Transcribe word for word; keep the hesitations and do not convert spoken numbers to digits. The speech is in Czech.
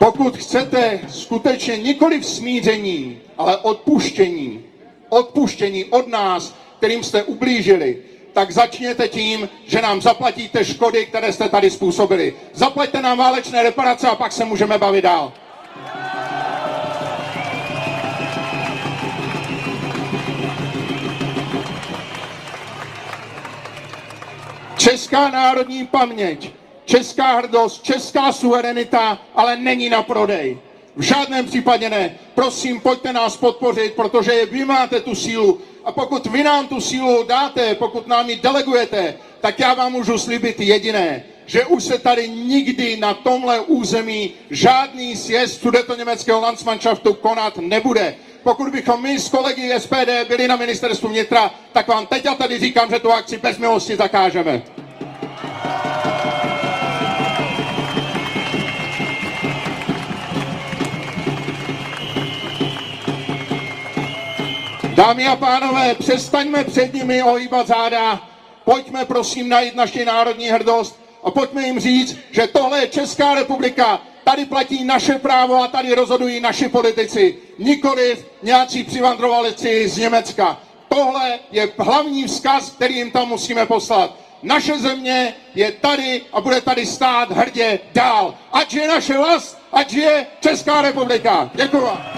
Pokud chcete skutečně nikoli smíření, ale odpuštění, odpuštění od nás, kterým jste ublížili, tak začněte tím, že nám zaplatíte škody, které jste tady způsobili. Zaplaťte nám válečné reparace a pak se můžeme bavit dál. Česká národní paměť, česká hrdost, česká suverenita, ale není na prodej. V žádném případě ne. Prosím, pojďte nás podpořit, protože vy máte tu sílu. A pokud vy nám tu sílu dáte, pokud nám ji delegujete, tak já vám můžu slíbit jediné, že už se tady nikdy na tomhle území žádný sjezd sudetoněmeckého Landsmannschaftu konat nebude. Pokud bychom my s kolegy S P D byli na ministerstvu vnitra, tak vám teď a tady říkám, že tu akci bez milosti zakážeme. Dámy a pánové, přestaňme před nimi ohýbat záda, pojďme prosím najít naši národní hrdost a pojďme jim říct, že tohle je Česká republika, tady platí naše právo a tady rozhodují naši politici, nikoliv nějací přivandrovalici z Německa. Tohle je hlavní vzkaz, který jim tam musíme poslat. Naše země je tady a bude tady stát hrdě dál. Ať je naše vlast, ať je Česká republika. Děkuji vám.